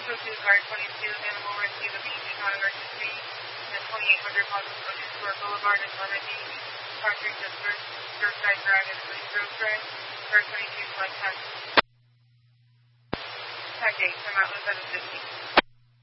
Code 2 Guard 22, Animal Rescue the Beach, non-emergency, at 2800 Ocean Shore Boulevard in London Beach. Contract of Surfside Drive and Police Road Drive. Guard 22 select taxi. Tag 8, come out with 750.